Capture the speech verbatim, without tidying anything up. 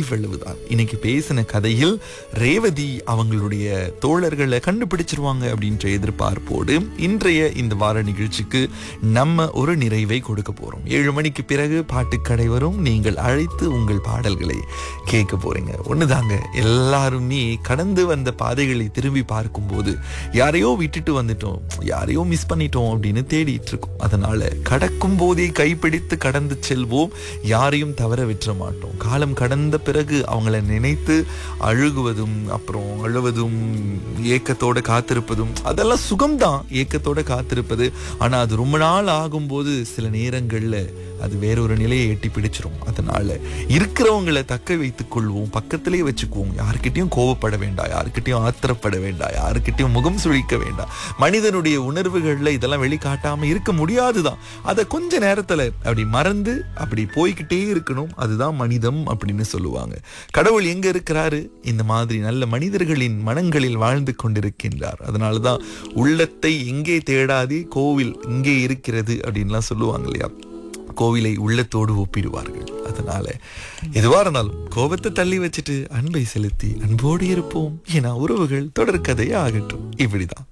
இவ்வளவுதான். இன்னைக்கு பேசின கதையில் ரேவதி அவங்களுடைய தோழர்களை கண்டுபிடிச்சிருவாங்க அப்படின்ற எதிர்பார்ப்போடு இன்றைய இந்த வார நிகழ்ச்சிக்கு நம்ம ஒரு நிறைவை கொடுக்க போறோம். ஏழு மணிக்கு பிறகு பாட்டுக்கடை வரும். நீங்கள் அழைத்து உங்கள் பாடல்களை கேட்க போறீங்க. ஒண்ணுதாங்க, எல்லாருமே கடந்து வந்த பாதைகளை திரும்பி பார்க்கும்போது யாரையோ விட்டுட்டு வந்துட்டோம், யாரையோ மிஸ் பண்ணிட்டோம் அப்படின்னு தேடிட்டு இருக்கோம். அதனால கடக்கும் போதே கைப்பிடித்து கடந்து செல்வோம். யாரையும் தவற விட்டுற மாட்டோம். காலம் கடந்த பிறகு அவங்கள நினைத்து அழுகுவதும் அப்புறம் அழுவதும் ஏக்கத்தோட காத்திருப்பதும் அதெல்லாம் சுகம்தான், ஏக்கத்தோட காத்திருப்பது. ஆனா அது ரொம்ப நாள் ஆகும்போது சில நேரங்கள்ல அது வேறொரு நிலையை எட்டி பிடிச்சிரும். அதனால இருக்கிறவங்களை தக்க வைத்துக் கொள்வோம், பக்கத்திலே வச்சுக்குவோம். யாருக்கிட்டையும் கோவப்பட வேண்டாம், யாருக்கிட்டையும் ஆத்திரப்பட வேண்டாம், யாருக்கிட்டையும் முகம் சுழிக்க வேண்டாம். மனிதனுடைய உணர்வுகள்ல இதெல்லாம் வெளிக்காட்டாம இருக்க முடியாதுதான். அதை கொஞ்ச நேரத்துல அப்படி மறந்து அப்படி போய்கிட்டே இருக்கணும். அதுதான் மனிதம் அப்படின்னு சொல்லுவாங்க. கடவுள் எங்க இருக்கிறாரு? இந்த மாதிரி நல்ல மனிதர்களின் மனங்களில் வாழ்ந்து கொண்டிருக்கின்றார். அதனாலதான் உள்ளத்தை எங்கே தேடாதே, கோவில் இங்கே இருக்கிறது அப்படின்லாம் சொல்லுவாங்க இல்லையா? கோவிலை உள்ளத்தோடு ஒப்பிடுவார்கள். அதனால எதுவா இருந்தாலும் கோபத்தை தள்ளி வச்சுட்டு அன்பை செலுத்தி அன்போடு இருப்போம். ஏன்னா உறவுகள் தொடர்கதையே ஆகட்டும். இப்படிதான்.